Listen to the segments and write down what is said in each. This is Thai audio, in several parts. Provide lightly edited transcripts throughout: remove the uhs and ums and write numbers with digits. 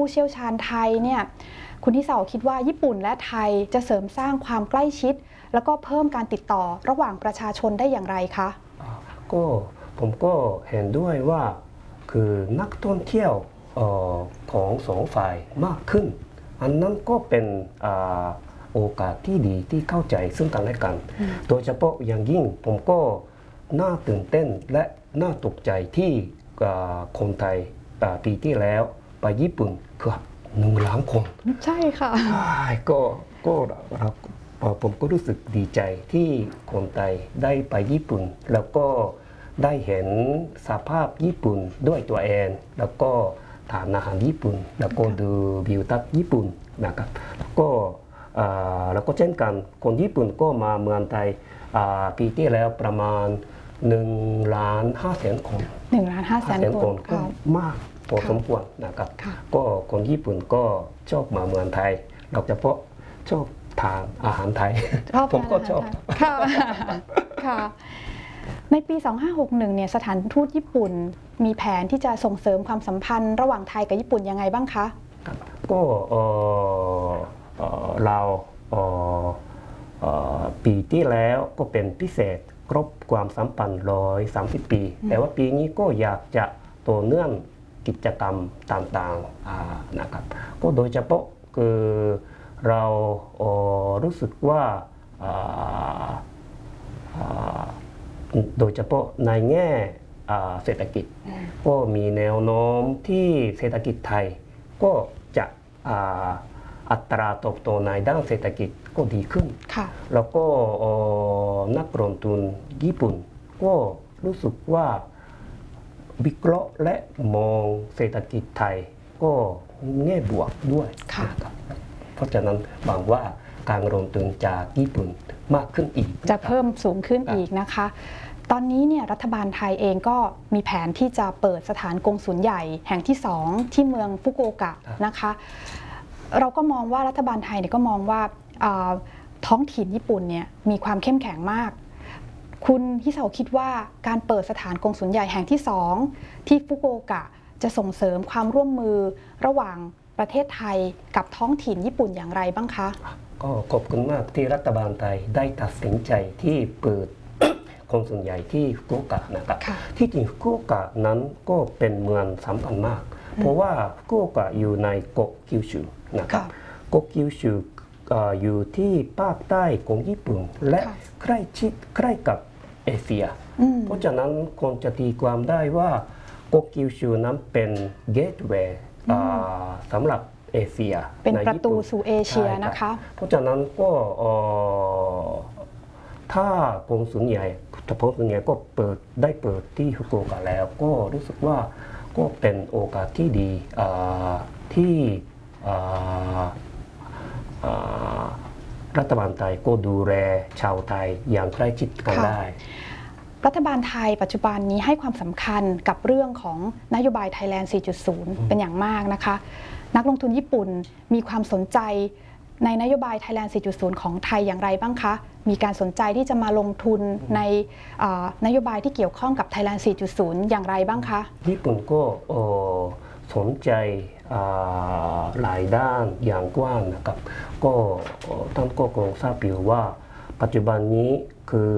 ผู้เชี่ยวชาญไทยเนี่ยคุณทิเสาคิดว่าญี่ปุ่นและไทยจะเสริมสร้างความใกล้ชิดแล้วก็เพิ่มการติดต่อระหว่างประชาชนได้อย่างไรคะก็ผมก็เห็นด้วยว่าคือนักท่องเที่ยวของสองฝ่ายมากขึ้นอันนั้นก็เป็นโอกาสที่ดีที่เข้าใจซึ่งกันและกันโดยเฉพาะอย่างยิ่งผมก็น่าตื่นเต้นและน่าตกใจที่คนไทยปีที่แล้วไปญี่ปุ่นเกือบ1 ล้านคนใช่ค่ะก็ผมก็รู้สึกดีใจที่คนไทยได้ไปญี่ปุ่นแล้วก็ได้เห็นสภาพญี่ปุ่นด้วยตัวเองแล้วก็ทานอาหารญี่ปุ่นแล้วก็ดูวิวทัศน์ญี่ปุ่นนะครับแล้วก็เช่นกันคนญี่ปุ่นก็มาเมืองไทยปีที่แล้วประมาณ1,500,000 คน 1,500,000 คนก็มากพอสมควรนะครับก็คนญี่ปุ่นก็ชอบมาเมืองไทยโดยเฉพาะชอบทานอาหารไทยผมก็ชอบค่ะในปี 2561 เนี่ยสถานทูตญี่ปุ่นมีแผนที่จะส่งเสริมความสัมพันธ์ระหว่างไทยกับญี่ปุ่นยังไงบ้างคะก็เราปีที่แล้วก็เป็นพิเศษครบความสัมพันธ์130 ปีแต่ว่าปีนี้ก็อยากจะต่อเนื่องกิจกรรมต่างๆนะครับก็โดยเฉพาะคือเรารู้สึกว่าโดยเฉพาะในแง่เศรษฐกิจก็มีแนวโน้มที่เศรษฐกิจไทยก็จะอัตราเติบโตในด้านเศรษฐกิจก็ดีขึ้นแล้วก็นักลงทุนญี่ปุ่นก็รู้สึกว่าวิเคราะห์และมองเศรษฐกิจไทยก็แง่บวกด้วยเพราะฉะนั้นหวังว่าการลงทุนจากญี่ปุ่นมากขึ้นอีกจะเพิ่มสูงขึ้นอีกนะคะตอนนี้เนี่ยรัฐบาลไทยเองก็มีแผนที่จะเปิดสถานกงสุลใหญ่แห่งที่2ที่เมืองฟุกุโอกะนะคะเราก็มองว่ารัฐบาลไทยเนี่ยก็มองว่าท้องถิ่นญี่ปุ่นเนี่ยมีความเข้มแข็งมากคุณฮิเซาคิดว่าการเปิดสถานกงสุลใหญ่แห่งที่2ที่ฟุกุโอกะจะส่งเสริมความร่วมมือระหว่างประเทศไทยกับท้องถิ่นญี่ปุ่นอย่างไรบ้างคะก็ขอบคุณมากที่รัฐบาลไทยได้ตัดสินใจที่เปิดกงสุลใหญ่ที่ฟุกุโอกะนะครับที่จริงฟุกุโอกะนั้นก็เป็นเมืองสำคัญมากเพราะว่าฟุกุโอกะอยู่ในเกาะคิวชูนะครับเกาะคิวชูอยู่ที่ภาคใต้ของญี่ปุ่นและใกล้กับเอเชียเพราะฉะนั้นคนจะตีความได้ว่าเกาะคิวชูนั้นเป็นเกตเวย์สำหรับเอเชียเป็นประตูสู่เอเชียนะคะเพราะฉะนั้นก็ถ้ากงสุลใหญ่ก็ได้เปิดที่ฟุกุโอกะแล้วก็รู้สึกว่าก็เป็นโอกาสที่ดีที่รัฐบาลไทยก็ดูแลชาวไทยอย่างใกล้ชิดกันได้รัฐบาลไทยปัจจุบันนี้ให้ความสำคัญกับเรื่องของนโยบาย Thailand 4.0 เป็นอย่างมากนะคะนักลงทุนญี่ปุ่นมีความสนใจในนโยบาย Thailand 4.0 ของไทยอย่างไรบ้างคะมีการสนใจที่จะมาลงทุนในนโยบายที่เกี่ยวข้องกับ Thailand 4.0 อย่างไรบ้างคะญี่ปุ่นก็สนใจหลายด้านอย่างกว้างนะครับก็ท่านก็คงทราบอยู่ว่าปัจจุบันนี้คือ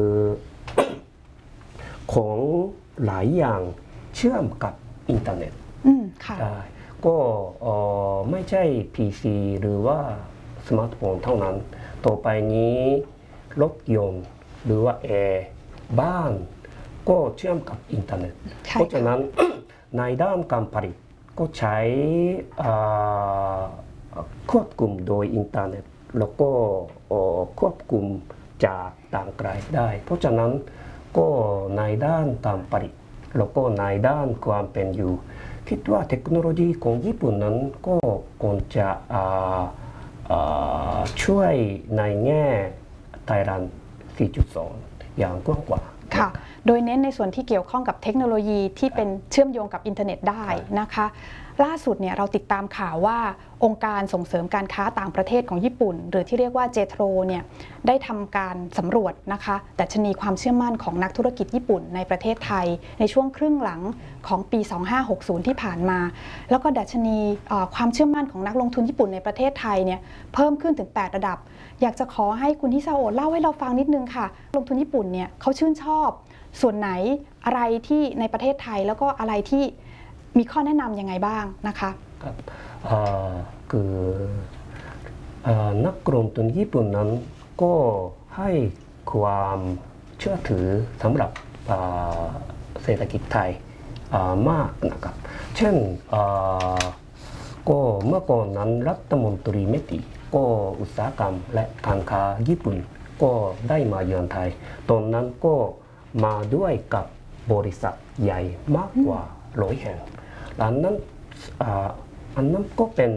ของหลายอย่างเชื่อมกับอินเทอร์เน็ตได้ก็ไม่ใช่ PC หรือว่าสมาร์ทโฟนเท่านั้นต่อไปนี้รถยนต์หรือว่าแอร์บ้านก็เชื่อมกับอินเทอร์เน็ตเพราะฉะนั้นในด้านการผลิตก็ใช้ควบคุมโดยอินเทอร์เน็ตแล้วก็ควบคุมจากต่างไกลได้เพราะฉะนั้นก็ในด้านการผลิตแล้วก็ในด้านความเป็นอยู่คิดว่าเทคโนโลยีของญี่ปุ่นนั้นก็คงจะช่วยในแง่ Thailand 4.2 อย่างกว้างกว่าค่ะโดยเน้นในส่วนที่เกี่ยวข้องกับเทคโนโลยีที่เป็นเชื่อมโยงกับอินเทอร์เน็ตได้นะคะล่าสุดเนี่ยเราติดตามข่าวว่าองค์การส่งเสริมการค้าต่างประเทศของญี่ปุ่นหรือที่เรียกว่าเจโทรเนี่ยได้ทำการสำรวจนะคะดัชนีความเชื่อมั่นของนักธุรกิจญี่ปุ่นในประเทศไทยในช่วงครึ่งหลังของปี 2560 ที่ผ่านมา แล้วก็ดัชนีความเชื่อมั่นของนักลงทุนญี่ปุ่นในประเทศไทยเนี่ยเพิ่มขึ้นถึง 8 ระดับอยากจะขอให้คุณฮิซาโอะเล่าให้เราฟังนิดนึงค่ะลงทุนญี่ปุ่นเนี่ยเขาชื่นชอบส่วนไหนอะไรที่ในประเทศไทยแล้วก็อะไรที่มีข้อแนะนำยังไงบ้างนะคะครับคือนักลงทุนญี่ปุ่นนั้นก็ให้ความเชื่อถือสำหรับเศรษฐกิจไทยมากนะครับเช่นก็เมื่อก่อนนั้นรัฐมนตรีเมติก็อุตสาหกรรมและการค้าญี่ปุ่นก็ได้มาเยือนไทยตอนนั้นก็มาด้วยกับบริษัทใหญ่มากกว่า100 แห่งอันนั้นก็เป็น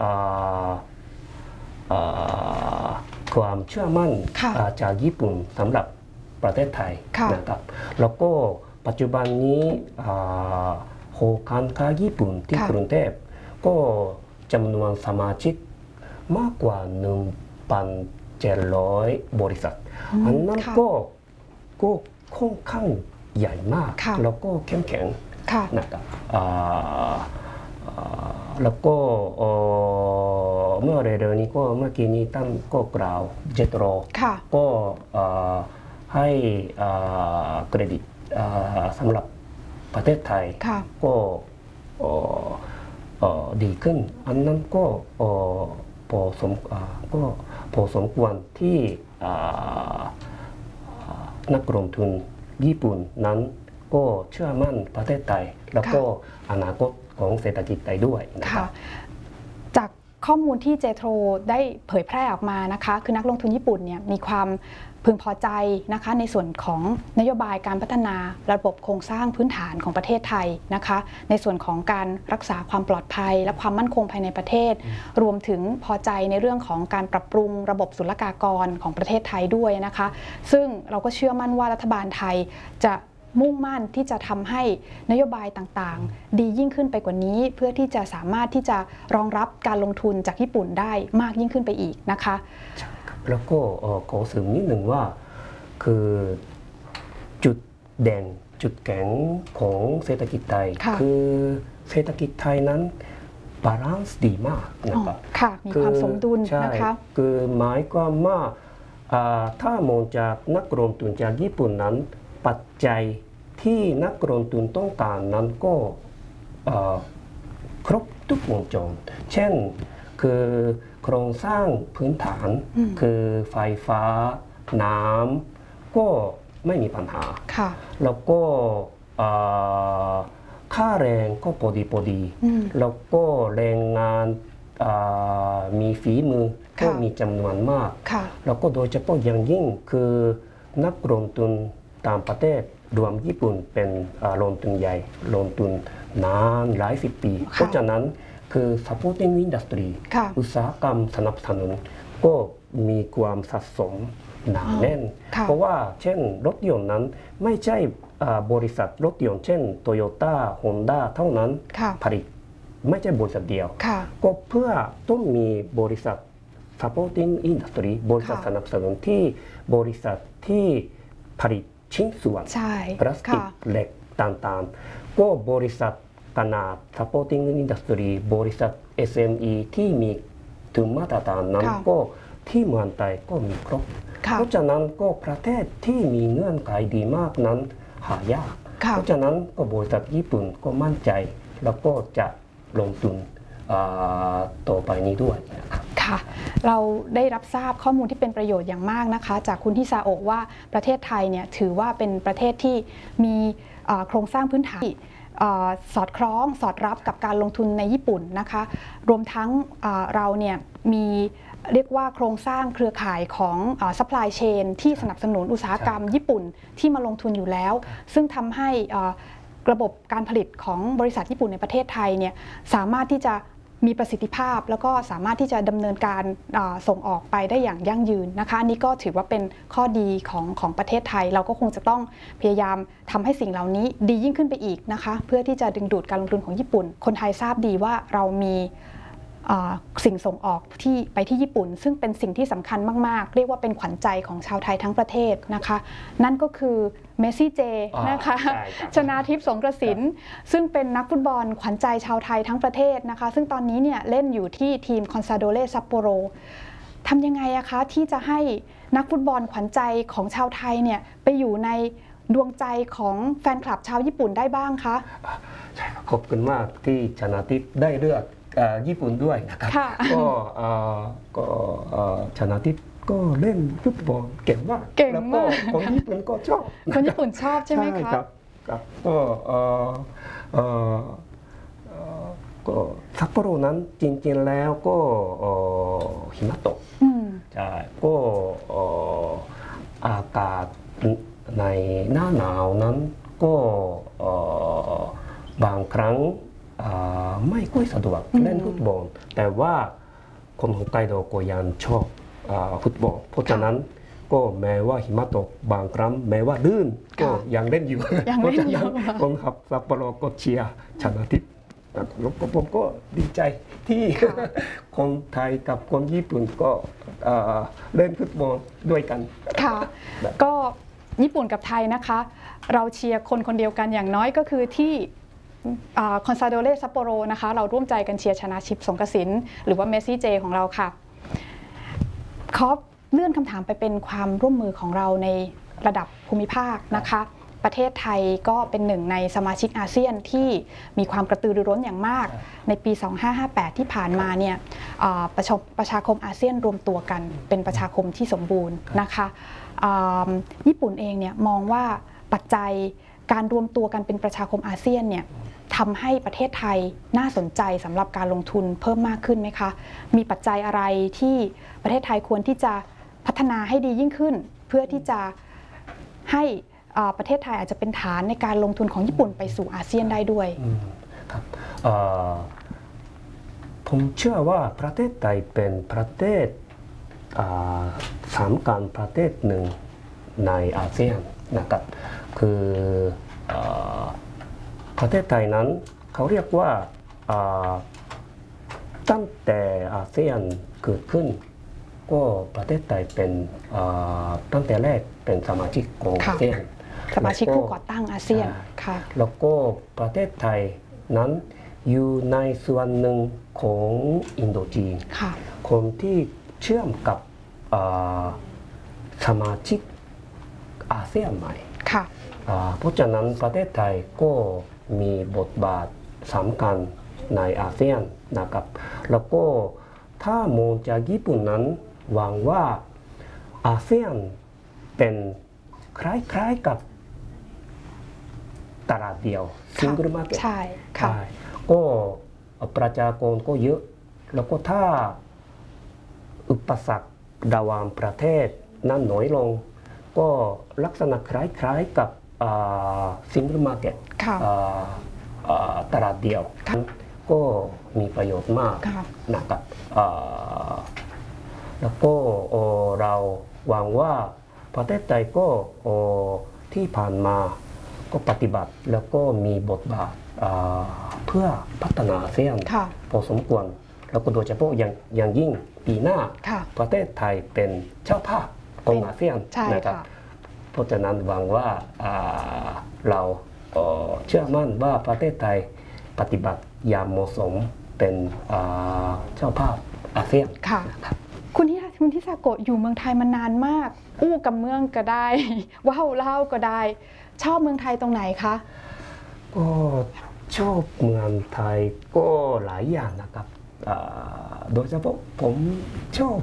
ความเชื่อมั่นจากญี่ปุ่นสำหรับประเทศไทยนะครับแล้วก็ปัจจุบันนี้หอการค้าญี่ปุ่นที่กรุงเทพก็จำนวนสมาชิกมากกว่า 1,700 บริษัทอันนั้นก็ค่อนข้างใหญ่มากแล้วก็เข้มแข็งนะครับแล้วก็เมื่อเร็วๆนี้ก็เมื่อกี้นี้ท่านก็กล่าวเจโตรก็ให้เครดิตสำหรับประเทศไทยก็ดีขึ้นอันนั้นก็พอสมควรที่นักลงทุนญี่ปุ่นนั้นก็เชื่อมั่นประเทศไทยแล้วก็อนาคตของเศรษฐกิจไทยด้วยนะครับจากข้อมูลที่เจโทรได้เผยแพร่ออกมานะคะคือนักลงทุนญี่ปุ่นเนี่ยมีความพึงพอใจนะคะในส่วนของนโยบายการพัฒนาระบบโครงสร้างพื้นฐานของประเทศไทยนะคะในส่วนของการรักษาความปลอดภัยและความมั่นคงภายในประเทศรวมถึงพอใจในเรื่องของการปรับปรุงระบบศุลกากรของประเทศไทยด้วยนะคะซึ่งเราก็เชื่อมั่นว่ารัฐบาลไทยจะมุ่งมั่นที่จะทำให้นโยบายต่างๆดียิ่งขึ้นไปกว่านี้เพื่อที่จะสามารถที่จะรองรับการลงทุนจากญี่ปุ่นได้มากยิ่งขึ้นไปอีกนะคะแล้วก็ขอเสริมนิดหนึ่งว่าคือจุดเด่นจุดแข็งของเศรษฐกิจไทยคือเศรษฐกิจไทยนั้นบาลานซ์ดีมากนะครับมีความสมดุลนะคะคือหมายความว่าถ้ามองจากนักลงทุนจากญี่ปุ่นนั้นปัจจัยที่นักลงทุนต้องการนั้นก็ครบทุกวงจรเช่นคือโครงสร้างพื้นฐานคือไฟฟ้าน้ำก็ไม่มีปัญหาแล้วก็ค่าแรงก็พอดีแล้วก็แรงงานมีฝีมือก็มีจำนวนมากแล้วก็โดยเฉพาะอย่างยิ่งคือนักลงทุนต่างประเทศรวมญี่ปุ่นเป็นลงทุนใหญ่ลงทุนนานหลาย10 ปีเพราะฉะนั้นคือ supporting industry อุตสาหกรรมสนับสนุนก็มีความสะสมหนาแน่นเพราะว่าเช่นรถยนต์นั้นไม่ใช่บริษัทรถยนต์เช่นโตโยต้าฮอนด้าเท่านั้นผลิตไม่ใช่บริษัทเดียวก็เพื่อต้องมีบริษัท supporting industry บริษัทสนับสนุนที่บริษัทที่ผลิตชิ้นส่วนพลาสติกเหล็กต่างๆก็บริษัทขนาด supporting industry บริษัท SME ที่มีถึงมาตรฐานนั้นก็ที่เมืองไทยก็มีครบเพราะฉะนั้นก็ประเทศที่มีเงื่อนไขดีมากนั้นหายากเพราะฉะนั้นก็บริษัทญี่ปุ่นก็มั่นใจแล้วก็จะลงทุนต่อไปนี้ด้วยนะครับค่ะเราได้รับทราบข้อมูลที่เป็นประโยชน์อย่างมากนะคะจากคุณฮิซาโอะว่าประเทศไทยเนี่ยถือว่าเป็นประเทศที่มีโครงสร้างพื้นฐานสอดคล้องสอดรับกับการลงทุนในญี่ปุ่นนะคะรวมทั้งเราเนี่ยมีเรียกว่าโครงสร้างเครือข่ายของsupply chain ที่สนับสนุนอุตสาหกรรมญี่ปุ่นที่มาลงทุนอยู่แล้วซึ่งทำให้ ระบบการผลิตของบริษัทญี่ปุ่นในประเทศไทยเนี่ยสามารถที่จะมีประสิทธิภาพแล้วก็สามารถที่จะดำเนินการส่งออกไปได้อย่างยั่งยืนนะคะอันนี้ก็ถือว่าเป็นข้อดีของประเทศไทยเราก็คงจะต้องพยายามทำให้สิ่งเหล่านี้ดียิ่งขึ้นไปอีกนะคะเพื่อที่จะดึงดูดการลงทุนของญี่ปุ่นคนไทยทราบดีว่าเรามีสิ่งส่งออกที่ไปที่ญี่ปุ่นซึ่งเป็นสิ่งที่สำคัญมากๆเรียกว่าเป็นขวัญใจของชาวไทยทั้งประเทศนะคะนั่นก็คือเมสซี่เจนะคะชนาทิพย์สงกระสินซึ่งเป็นนักฟุตบอลขวัญใจชาวไทยทั้งประเทศนะคะซึ่งตอนนี้เนี่ยเล่นอยู่ที่ทีมคอนซาโดเลซัปโปโรทำยังไงอะคะที่จะให้นักฟุตบอลขวัญใจของชาวไทยเนี่ยไปอยู่ในดวงใจของแฟนคลับชาวญี่ปุ่นได้บ้างคะใช่ขอบคุณมากที่ชนาทิพย์ได้เลือกญี่ปุ่นด้วยนะครับก็ชนะทิพย์ก็เล่นฟุตบอลเก่งมากแล้วก็คนญี่ปุ่นก็ชอบคนญี่ปุ่นชอบใช่ไหมคะครับก็ซัปโปโรนั้นจริงๆแล้วก็หิมะตกใช่ก็อากาศในหน้าหนาวนั้นก็บางครั้งไม่ค่อยสะดวกเล่นฟุตบอลแต่ว่าคนฮอกไกโดก็ยังชอบฟุตบอลเพราะฉะนั้นก็แม้ว่าหิมะตกบางครั้งแม้ว่าลื่นก็ยังเล่นอยู่เพราะฉะนั้นคนขับซัปโปโรก็เชียร์ชนะทิพย์ผมก็ดีใจที่คนไทยกับคนญี่ปุ่นก็เล่นฟุตบอลด้วยกันค่ะก็ญี่ปุ่นกับไทยนะคะเราเชียร์คนเดียวกันอย่างน้อยก็คือที่คอนซาโดเลซัปโปโรนะคะเราร่วมใจกันเชียร์ชนะทิพย์สงกระสินหรือว่าเมสซี่เจของเราค่ะขอเลื่อนคำถามไปเป็นความร่วมมือของเราในระดับภูมิภาคนะคะประเทศไทยก็เป็นหนึ่งในสมาชิกอาเซียนที่มีความกระตือรือร้นอย่างมากในปี 2558 ที่ผ่านมาเนี่ยประชาคมอาเซียนรวมตัวกันเป็นประชาคมที่สมบูรณ์นะคะญี่ปุ่นเองเนี่ยมองว่าปัจจัยการรวมตัวกันเป็นประชาคมอาเซียนเนี่ยทำให้ประเทศไทยน่าสนใจสำหรับการลงทุนเพิ่มมากขึ้นไหมคะมีปัจจัยอะไรที่ประเทศไทยควรที่จะพัฒนาให้ดียิ่งขึ้นเพื่อที่จะให้ประเทศไทยอาจจะเป็นฐานในการลงทุนของญี่ปุ่นไปสู่อาเซียนได้ด้วยครับผมเชื่อว่าประเทศไทยเป็นประเทศสำคัญประเทศหนึ่งในอาเซียนนะครับคือประเทศไทยนั้นเขาเรียกว่าตั้งแต่อาเซียนเกิดขึ้นก็ประเทศไทยเป็นตั้งแต่แรกเป็นสมาชิกของอาเซียนสมาชิกผู้ก่อตั้งอาเซียนค่ะแล้วก็ประเทศไทยนั้นอยู่ในส่วนหนึ่งของอินโดจีนคนที่เชื่อมกับสมาชิกอาเซียนใหม่เพราะฉะนั้นประเทศไทยก็มีบทบาทสำคัญในอาเซียนนะครับแล้วก็ถ้ามองจากญี่ปุ่นนั้นหวังว่าอาเซียนเป็นคล้ายๆกับตลาดเดียวซิงเกิลมาร์เก็ตใช่ค่ะก็ประชากรก็เยอะแล้วก็ถ้าอุปสรรคระหว่างประเทศนั้นน้อยลงก็ลักษณะคล้ายๆกับซิงเกิลมาร์เก็ตตลาดเดียวก็มีประโยชน์มากนะครับแล้วก็เราหวังว่าประเทศไทยก็ที่ผ่านมาก็ปฏิบัติแล้วก็มีบทบาทเพื่อพัฒนาอาเซียนพอสมควรแล้วก็โดยเฉพาะอย่างยิ่งปีหน้าประเทศไทยเป็นเจ้าภาพของอาเซียนนะครับเพราะฉะนั้นหวังว่าเราเชื่อมั่นว่าประเทศไทยปฏิบัติอย่างเหมาะสมเป็นเจ้าภาพอาเซียนค่ะคุณทิซาโกะอยู่เมืองไทยมานานมากอู้กับเมืองก็ได้ว้าวเล่าก็ได้ชอบเมืองไทยตรงไหนคะก็ชอบเมืองไทยก็หลายอย่างนะครับโดยเฉพาะผมชอบ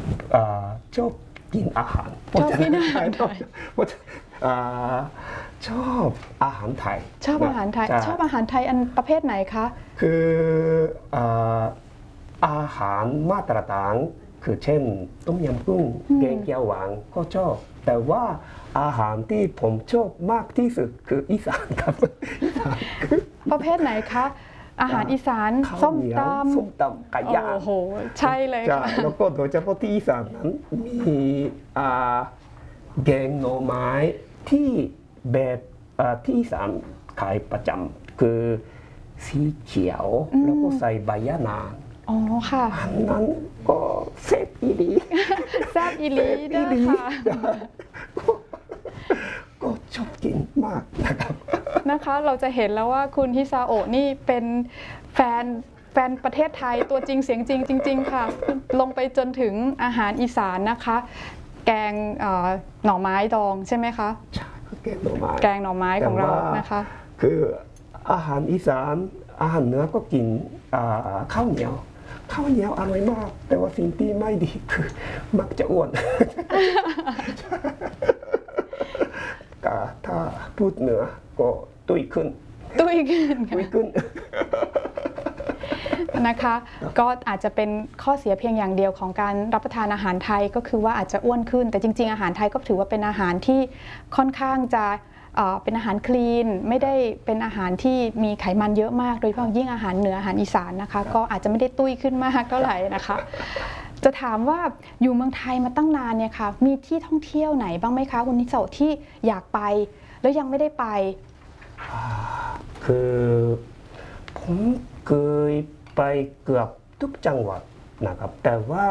กินอาหารชอบกินอาหารไทยชอบอาหารไทยชอบอาหารไทยชอบอาหารไทยอันประเภทไหนคะคืออาหารมาตรฐานคือเช่นต้มยำกุ้งแกงเขียวหวานก็ชอบแต่ว่าอาหารที่ผมชอบมากที่สุดคืออีสานครับประเภทไหนคะอาหารอีสานข้าวส้มเหนียวตำส้มตำไก่ย่างโอ้โหใช่เลยจ้ะค่ะแล้วก็โดยเฉพาะที่อีสานนั้นมีแกงหน่อไม้ที่แบบที่อีสานขายประจำคือสีเขียวแล้วก็ใส่ใบยะนางอ๋อค่ะอันนั้นก็เสร็จอีดีแซ่บอีหลีเด้อค่ะก็ชอบกินมากนะครับนะคะเราจะเห็นแล้วว่าคุณฮิซาโอะนี่เป็นแฟนประเทศไทยตัวจริงเสียงจริงจริงๆค่ะ ลงไปจนถึงอาหารอีสานนะคะ แกงหน่อไม้ดองใช่ไหมคะใช่แกงหน่อไม้แกงหน่อไม้ของเรานะคะคืออาหารอีสานอาหารเหนือก็กินข้าวเหนียวอร่อยมาก แต่ว่าสิ่งที่ไม่ดีคือมักจะอ้วน ถ้าพูดเหนือก็ตุ้ยขึ้นตุ้ยขึ้นค่ะตุ้ยขึ้นนะคะ ก็อาจจะเป็นข้อเสียเพียงอย่างเดียวของการรับประทานอาหารไทยก็คือว่าอาจจะอ้วนขึ้น แต่จริงๆอาหารไทยก็ถือว่าเป็นอาหารที่ค่อนข้างจะเป็นอาหารคลีนไม่ได้เป็นอาหารที่มีไขมันเยอะมากโดยเฉพาะยิ่งอาหารเหนืออาหารอีสานนะคะก็อาจจะไม่ได้ตุ้ยขึ้นมากเท่าไหร่นะคะ จะถามว่าอยู่เมืองไทยมาตั้งนานเนี่ยค่ะมีที่ท่องเที่ยวไหนบ้างไหมคะคุณนิโสที่อยากไปแล้วยังไม่ได้ไปคือผมเคยไปเกือบทุกจังหวัดนะครับ แต่ว่า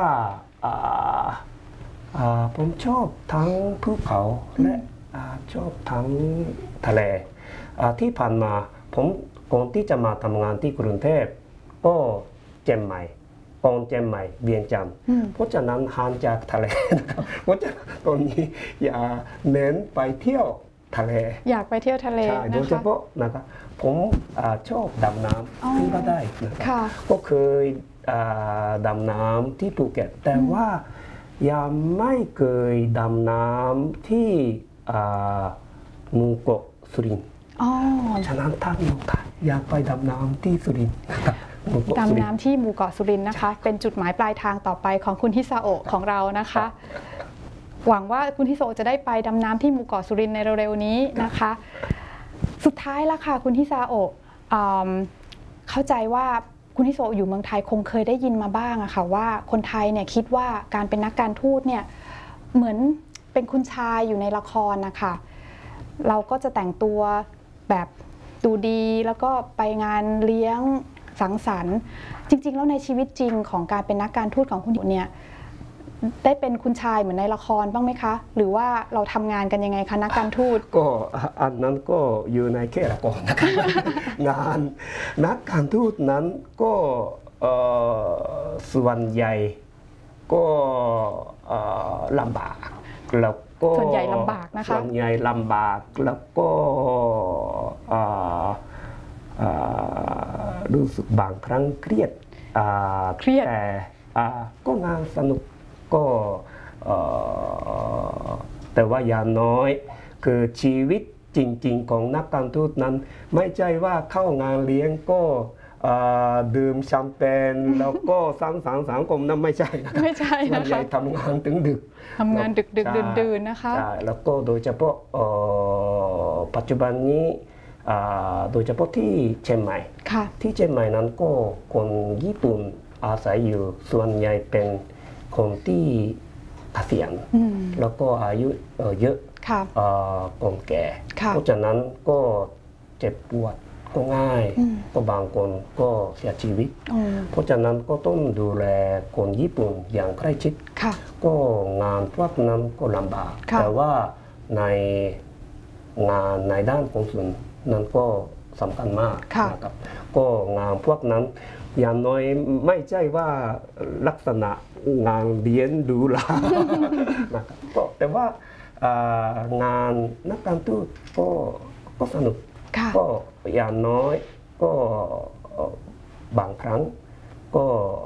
ผมชอบทั้งภูเขาและชอบทั้งทะเลที่ผ่านมาผมก่อนที่จะมาทำงานที่กรุงเทพก็เชียงใหม่ปองเชียงใหม่เวียงจันทร์เพราะฉะนั้นห่างจากทะเลนะครับเพราะฉะนั้นตอนนี้อย่าเน้นไปเที่ยวทะเลอยากไปเที่ยวทะเลใช่โดนะยเฉคะพาะนะครับผมชอบดำน้อ๋อำขึ้นก็ได้นะครับค่ะก็เคยดำน้ำที่ภูเก็ตแต่ว่ายังไม่เคยดำน้ำที่หมู่เกาะสุรินทร์อ๋อฉะนั้นถ้ามีโอกาสอยากไปดำน้ำที่สุรินทร์นะครับหมู่เกาะสุรินทร์ดำน้ำที่หมู่เกาะสุรินทร์นะคะ เป็นจุดหมายปลายทางต่อไปของคุณฮิซาโอะของเรานะคะ หวังว่าคุณฮิซาโอะจะได้ไปดำน้ำที่หมู่เกาะสุรินทร์ในเร็วๆนี้นะคะ สุดท้ายแล้วค่ะคุณฮิซาโอะเข้าใจว่าคุณฮิซาโอะอยู่เมืองไทยคงเคยได้ยินมาบ้างอะค่ะว่าคนไทยเนี่ยคิดว่าการเป็นนักการทูตเนี่ยเหมือนเป็นคุณชายอยู่ในละครนะคะเราก็จะแต่งตัวแบบดูดีแล้วก็ไปงานเลี้ยงสังสรรค์จริงๆแล้วในชีวิตจริงของการเป็นนักการทูตของคุณเนี่ยได้เป็นคุณชายเหมือนในละครบ้างไหมคะหรือว่าเราทำงานกันยังไงคะนักการทูตก็อันนั้นก็อยู่ในแค่ละครนะครับ งานนักการทูตนั้นก็ส่วนใหญ่ก็ลำบากแล้วก็ส่วนใหญ่ลำบากนะคะส่วนใหญ่ลำบากแล้วก็รู้สึกบางครั้งเครียดเครียดแต่ก็งานสนุกก็แต่ว่าอย่างน้อยคือชีวิตจริงๆของนักการทูตนั้น ไม่ใช่ว่าเข้างานเลี้ยงก็ดื่มแชมเปญแล้วก็สร้างสรรค์สังคมนั้นไม่ใช่นะครับไม่ใช่ส่วนะนใหญ่คะทำงานถึงดึกทำงานดึกใช่ๆดื่นๆนะคะใช่แล้วก็โดยเฉพาะปัจจุบันนี้โดยเฉพาะที่เชียงใหม่ค่ะที่เชียงใหม่นั้นก็คนญี่ปุ่นอาศัยอยู่ส่วนใหญ่เป็นคนที่เกษียณอืมแล้วก็อายุเยอะค่ะคนแก่ค่ะเพราะฉะนั้นก็เจ็บปวดก็ง่ายอืมก็บางคนก็เสียชีวิตอืมเพราะฉะนั้นก็ต้องดูแลคนญี่ปุ่นอย่างใกล้ชิดค่ะก็งานพวกนั้นก็ลำบากค่ะแต่ว่าในงานในด้านกงสุลนั้นก็สำคัญมากค่ะนะครับก็งานพวกนั้นอย่างน้อยไม่ใช่ว่าลักษณะงานเลี้ยงดูหรา นะครับก็แต่ว่างานนักการทูตก็สนุกค่ะก็อย่างน้อยก็บางครั้งก็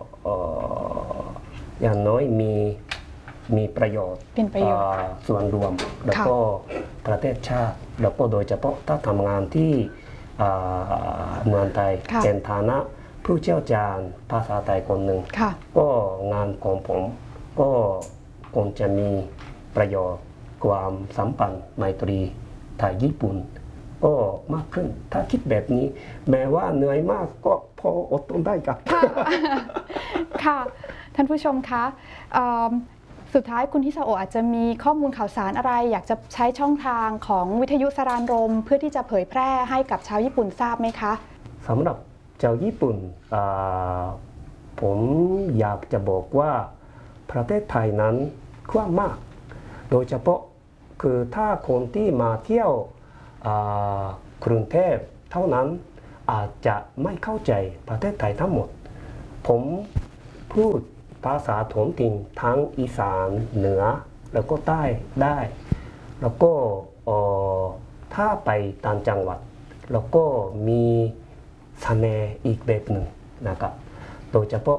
อย่างน้อยมีประโยชน์เป็นประโยชน์ส่วนรวมแล้วก็ประเทศชาติ แล้วก็โดยเฉพาะถ้าทำงานที่เมืองไทยค่ะเป็นฐานะผู้เชี่ยวชาญภาษาไทยคนหนึ่งค่ะก็งานของผมก็คงจะมีประโยชน์ความสัมพันธ์ไมตรีไทยญี่ปุ่นก็มากขึ้น ถ้าคิดแบบนี้แม้ว่าเหนื่อยมากก็พออดทนได้ครับค่ะท่านผู้ชมคะสุดท้ายคุณฮิซาโอะอาจจะมีข้อมูลข่าวสารอะไร อยากจะใช้ช่องทางของวิทยุสรานรมเพื่อที่จะเผยแพร่ให้กับชาวญี่ปุ่นทราบไหมคะสำหรับชาวญี่ปุ่นผมอยากจะบอกว่าประเทศไทยนั้นกว้างมากโดยเฉพาะคือถ้าคนที่มาเที่ยวกรุงเทพเท่านั้นอาจจะไม่เข้าใจประเทศไทยทั้งหมดผมพูดภาษาท้องถิ่นทั้งอีสานเหนือแล้วก็ใต้ได้แล้วก็ถ้าไปต่างจังหวัดแล้วก็มีเสน่ห์อีกแบบหนึ่งนะครับโดยเฉพาะ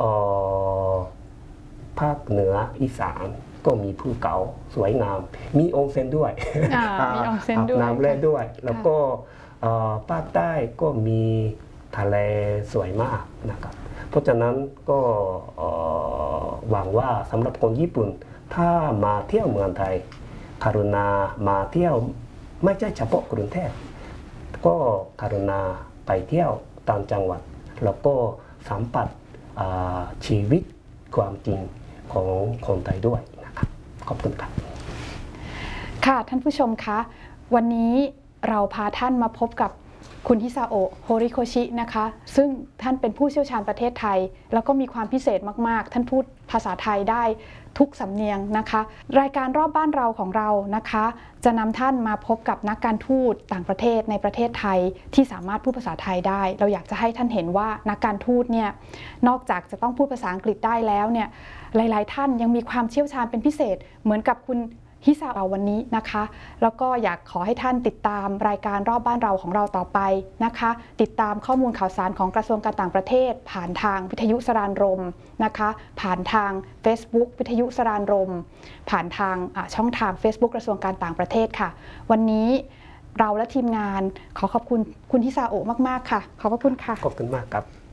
ภาคเหนืออีสานก็มีภูเขาสวยงามมีองเซ็นด้วยมีองเซ็นด้วยน้ำแร่ด้วยแล้วก็ภาคใต้ก็มีทะเลสวยมากนะครับเพราะฉะนั้นก็หวังว่าสำหรับคนญี่ปุ่นถ้ามาเที่ยวเมืองไทยกรุณามาเที่ยวไม่ใช่เฉพาะกรุงเทพก็กรุณาไปเที่ยวต่างจังหวัดแล้วก็สัมผัสชีวิตความจริงของคนไทยด้วยนะครับขอบคุณครับค่ะท่านผู้ชมคะวันนี้เราพาท่านมาพบกับคุณฮิซาโอะโฮริโคชินะคะซึ่งท่านเป็นผู้เชี่ยวชาญประเทศไทยแล้วก็มีความพิเศษมากๆท่านพูดภาษาไทยได้ทุกสำเนียงนะคะรายการรอบบ้านเราของเรานะคะจะนำท่านมาพบกับนักการทูตต่างประเทศในประเทศไทยที่สามารถพูดภาษาไทยได้เราอยากจะให้ท่านเห็นว่านักการทูตเนี่ยนอกจากจะต้องพูดภาษาอังกฤษได้แล้วเนี่ยหลายๆท่านยังมีความเชี่ยวชาญเป็นพิเศษเหมือนกับคุณฮิซาโอะวันนี้นะคะแล้วก็อยากขอให้ท่านติดตามรายการรอบบ้านเราของเราต่อไปนะคะติดตามข้อมูลข่าวสารของกระทรวงการต่างประเทศผ่านทางวิทยุสรานรมนะคะผ่านทาง Facebook วิทยุสรานรมผ่านทางช่องทาง Facebook กระทรวงการต่างประเทศค่ะวันนี้เราและทีมงานขอขอบคุณคุณฮิซาโอะมากๆค่ะขอบพระคุณค่ะขอบคุณมากครับ